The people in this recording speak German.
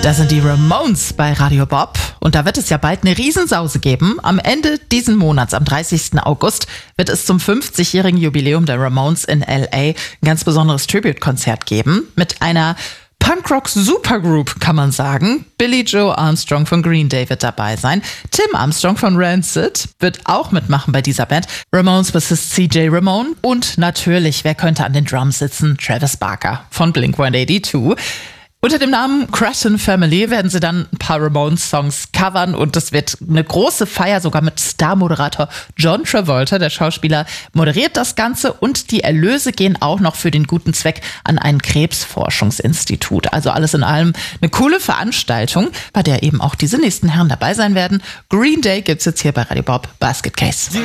Das sind die Ramones bei Radio Bob. Und da wird es ja bald eine Riesensause geben. Am Ende diesen Monats, am 30. August, wird es zum 50-jährigen Jubiläum der Ramones in L.A. ein ganz besonderes Tribute-Konzert geben. Mit einer Punkrock-Supergroup, kann man sagen. Billie Joe Armstrong von Green Day wird dabei sein. Tim Armstrong von Rancid wird auch mitmachen bei dieser Band. Ramones-Bassist C.J. Ramone. Und natürlich, wer könnte an den Drums sitzen? Travis Barker von Blink-182. Unter dem Namen Crescent Family werden sie dann ein paar Ramones-Songs covern und das wird eine große Feier, sogar mit Star-Moderator John Travolta. Der Schauspieler moderiert das Ganze und die Erlöse gehen auch noch für den guten Zweck an ein Krebsforschungsinstitut. Also alles in allem eine coole Veranstaltung, bei der eben auch diese nächsten Herren dabei sein werden. Green Day gibt's jetzt hier bei Radio Bob Basket Case.